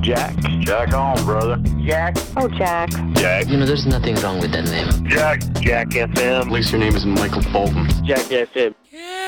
Jack. Jack on, brother. Jack. Oh, Jack. Jack. You know, there's nothing wrong with that name. Jack. Jack FM. At least your name isn't Michael Bolton. Jack FM. Yeah.